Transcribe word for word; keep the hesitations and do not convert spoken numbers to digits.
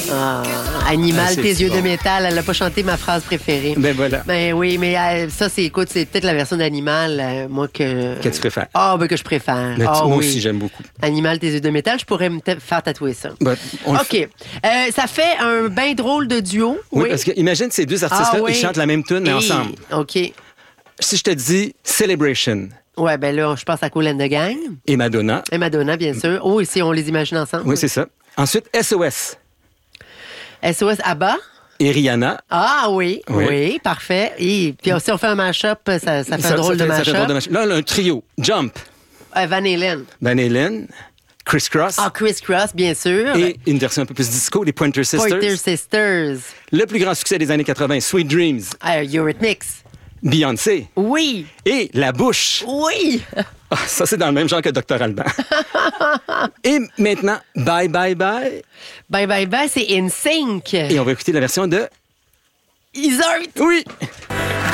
Ah, Animal, Ah, c'est tes yeux bon. de métal. Elle n'a pas chanté ma phrase préférée. Ben voilà. Ben oui, mais euh, ça, c'est, écoute, c'est peut-être la version d'Animal, euh, moi, que... Que tu préfères? Ah, ben que je préfère. Mais Ah, moi oui. aussi, j'aime beaucoup. Animal, tes yeux de métal, je pourrais me ta- faire tatouer ça. Ben, on le OK. Euh, ça fait un bien drôle de duo. Oui, parce que imagine ces deux artistes-là, Ah, oui. ils chantent la même tune, mais Et- ensemble. OK. Si je te dis Celebration Ouais, ben là, je pense à Kool and the Gang. et Madonna, Et Madonna, bien sûr. Oh, ici, on les imagine ensemble. oui, c'est ça. Ensuite, S O S S O S ABBA. et Rihanna. Ah oui, oui, Oui. parfait. Et puis si on fait un mash-up, ça, ça fait Ça- un drôle ça de fait- ça fait un drôle de mash-up. mash- Là, on a un trio. Jump, Euh, Van Halen. Van Halen, Criss Cross Ah, Criss Cross, bien sûr. et une version un peu plus disco, les Pointer Sisters. Pointer Sisters. Le plus grand succès des années quatre-vingt, Sweet Dreams, Euh, Eurythmics. Beyoncé Oui, et La Bouche. oui. Ah, ça, c'est dans le même genre que docteur Alban. Et maintenant, Bye Bye Bye. Bye Bye Bye, c'est In Sync. Et on va écouter la version de... Isart. Oui,